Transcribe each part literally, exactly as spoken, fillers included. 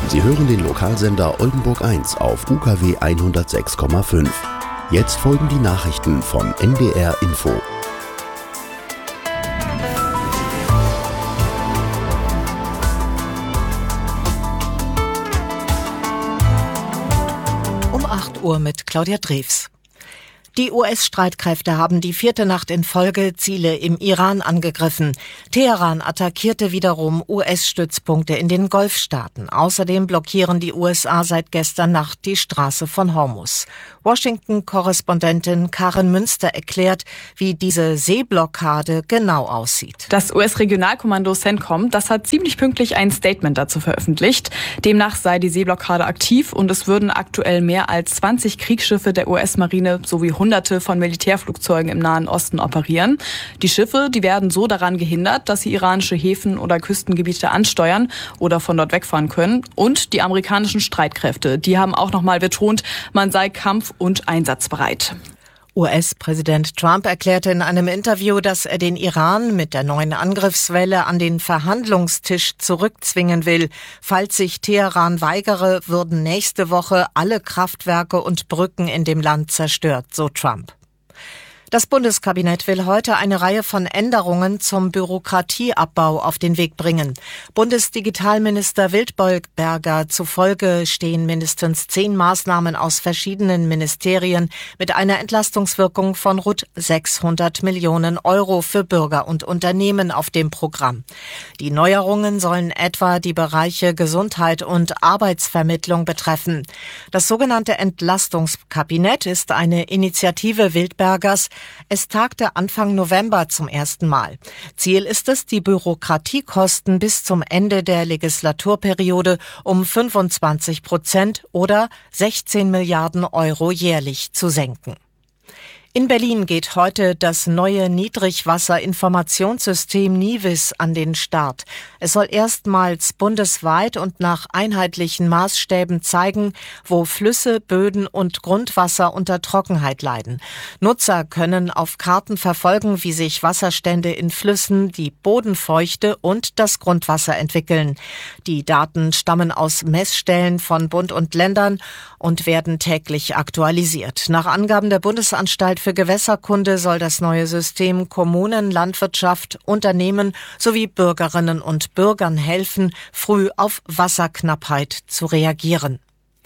Sie hören den Lokalsender Oldenburg eins auf U K W hundertsechs Komma fünf. Jetzt folgen die Nachrichten von N D R Info. Um acht Uhr mit Claudia Drews. Die U S-Streitkräfte haben die vierte Nacht in Folge Ziele im Iran angegriffen. Teheran attackierte wiederum U S-Stützpunkte in den Golfstaaten. Außerdem blockieren die U S A seit gestern Nacht die Straße von Hormuz. Washington-Korrespondentin Karin Münster erklärt, wie diese Seeblockade genau aussieht. Das U S-Regionalkommando CENTCOM, das hat ziemlich pünktlich ein Statement dazu veröffentlicht. Demnach sei die Seeblockade aktiv und es würden aktuell mehr als zwanzig Kriegsschiffe der U S-Marine sowie Hunderte von Militärflugzeugen im Nahen Osten operieren. Die Schiffe, die werden so daran gehindert, dass sie iranische Häfen oder Küstengebiete ansteuern oder von dort wegfahren können. Und die amerikanischen Streitkräfte, die haben auch nochmal betont, man sei kampf- und einsatzbereit. U S-Präsident Trump erklärte in einem Interview, dass er den Iran mit der neuen Angriffswelle an den Verhandlungstisch zurückzwingen will. Falls sich Teheran weigere, würden nächste Woche alle Kraftwerke und Brücken in dem Land zerstört, so Trump. Das Bundeskabinett will heute eine Reihe von Änderungen zum Bürokratieabbau auf den Weg bringen. Bundesdigitalminister Wildberger zufolge stehen mindestens zehn Maßnahmen aus verschiedenen Ministerien mit einer Entlastungswirkung von rund sechshundert Millionen Euro für Bürger und Unternehmen auf dem Programm. Die Neuerungen sollen etwa die Bereiche Gesundheit und Arbeitsvermittlung betreffen. Das sogenannte Entlastungskabinett ist eine Initiative Wildbergers. Es tagte Anfang November zum ersten Mal. Ziel ist es, die Bürokratiekosten bis zum Ende der Legislaturperiode um fünfundzwanzig Prozent oder sechzehn Milliarden Euro jährlich zu senken. In Berlin geht heute das neue Niedrigwasserinformationssystem NIWIS an den Start. Es soll erstmals bundesweit und nach einheitlichen Maßstäben zeigen, wo Flüsse, Böden und Grundwasser unter Trockenheit leiden. Nutzer können auf Karten verfolgen, wie sich Wasserstände in Flüssen, die Bodenfeuchte und das Grundwasser entwickeln. Die Daten stammen aus Messstellen von Bund und Ländern und werden täglich aktualisiert. Nach Angaben der Bundesanstalt für Gewässerkunde soll das neue System Kommunen, Landwirtschaft, Unternehmen sowie Bürgerinnen und Bürgern helfen, früh auf Wasserknappheit zu reagieren.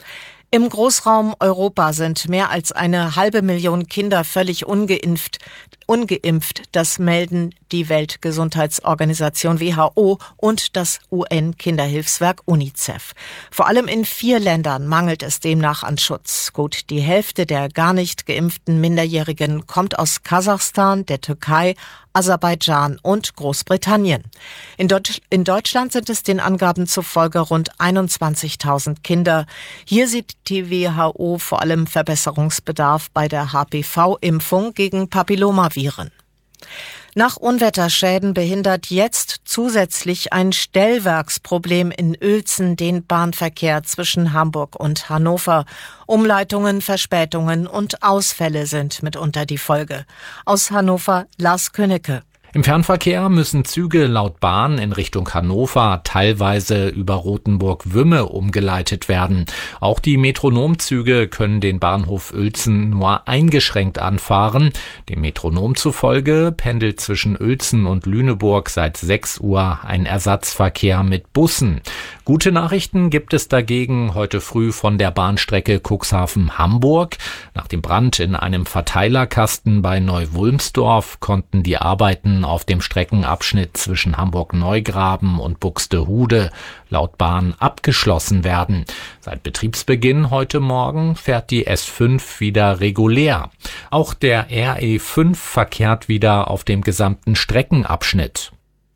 Im Großraum Europa sind mehr als eine halbe Million Kinder völlig ungeimpft. Ungeimpft, das melden die Weltgesundheitsorganisation W H O und das U N-Kinderhilfswerk UNICEF. Vor allem in vier Ländern mangelt es demnach an Schutz. Gut die Hälfte der gar nicht geimpften Minderjährigen kommt aus Kasachstan, der Türkei, Aserbaidschan und Großbritannien. In, Deutsch, in Deutschland sind es den Angaben zufolge rund einundzwanzigtausend Kinder. Hier sieht die W H O vor allem Verbesserungsbedarf bei der H P V-Impfung gegen Papillomaviren. Nach Unwetterschäden behindert jetzt zusätzlich ein Stellwerksproblem in Uelzen den Bahnverkehr zwischen Hamburg und Hannover. Umleitungen, Verspätungen und Ausfälle sind mitunter die Folge. Aus Hannover Lars Könnecke. Im Fernverkehr müssen Züge laut Bahn in Richtung Hannover teilweise über Rothenburg-Wümme umgeleitet werden. Auch die Metronomzüge können den Bahnhof Uelzen nur eingeschränkt anfahren. Dem Metronom zufolge pendelt zwischen Uelzen und Lüneburg seit sechs Uhr ein Ersatzverkehr mit Bussen. Gute Nachrichten gibt es dagegen heute früh von der Bahnstrecke Cuxhaven-Hamburg. Nach dem Brand in einem Verteilerkasten bei Neu-Wulmsdorf konnten die Arbeiten auf dem Streckenabschnitt zwischen Hamburg-Neugraben und Buxtehude laut Bahn abgeschlossen werden. Seit Betriebsbeginn heute Morgen fährt die S fünf wieder regulär. Auch der R E fünf verkehrt wieder auf dem gesamten Streckenabschnitt.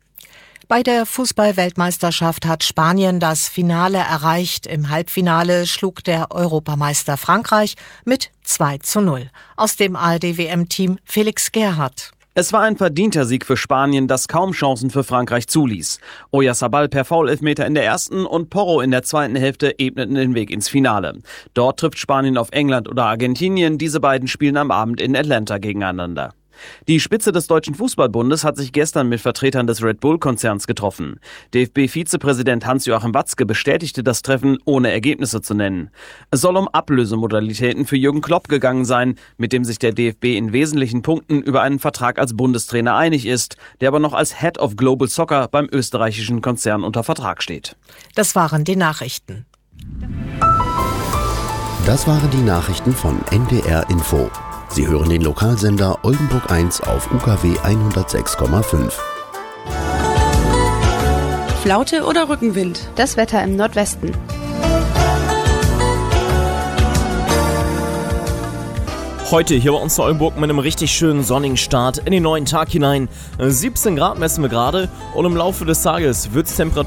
Bei der Fußball-Weltmeisterschaft hat Spanien das Finale erreicht. Im Halbfinale schlug der Europameister Frankreich mit zwei zu null. Aus dem A R D-W M-Team Felix Gerhardt. Es war ein verdienter Sieg für Spanien, das kaum Chancen für Frankreich zuließ. Oyarzabal per Foul-Elfmeter in der ersten und Porro in der zweiten Hälfte ebneten den Weg ins Finale. Dort trifft Spanien auf England oder Argentinien. Diese beiden spielen am Abend in Atlanta gegeneinander. Die Spitze des Deutschen Fußballbundes hat sich gestern mit Vertretern des Red Bull-Konzerns getroffen. D F B-Vizepräsident Hans-Joachim Watzke bestätigte das Treffen, ohne Ergebnisse zu nennen. Es soll um Ablösemodalitäten für Jürgen Klopp gegangen sein, mit dem sich der D F B in wesentlichen Punkten über einen Vertrag als Bundestrainer einig ist, der aber noch als Head of Global Soccer beim österreichischen Konzern unter Vertrag steht. Das waren die Nachrichten. Das waren die Nachrichten von N D R Info. Sie hören den Lokalsender Oldenburg eins auf U K W hundertsechs Komma fünf. Flaute oder Rückenwind? Das Wetter im Nordwesten. Heute hier bei uns in Oldenburg mit einem richtig schönen sonnigen Start in den neuen Tag hinein. siebzehn Grad messen wir gerade und im Laufe des Tages wird es Temperatur